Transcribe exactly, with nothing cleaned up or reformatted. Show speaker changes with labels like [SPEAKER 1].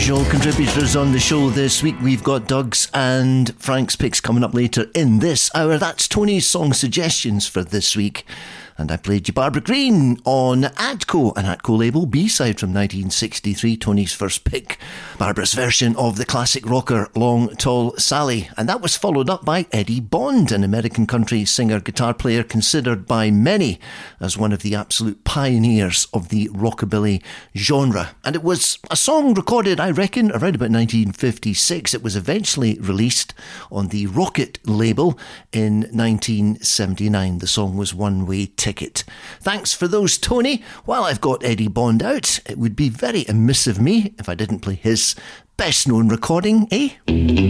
[SPEAKER 1] usual contributors on the show this week. We've got Doug's and Frank's picks coming up later in this hour. That's Tony's song suggestions for this week. And I played you Barbara Green on Atco, an Atco label, B-side from nineteen sixty-three, Tony's first pick. Barbara's version of the classic rocker Long Tall Sally. And that was followed up by Eddie Bond, an American country singer-guitar player considered by many as one of the absolute pioneers of the rockabilly genre. And it was a song recorded, I reckon, around about nineteen fifty-six. It was eventually released on the Rocket label in nineteen seventy-nine. The song was One Way Ticket. Thanks for those, Tony. While I've got Eddie Bond out, it would be very amiss of me if I didn't play his best known recording, eh?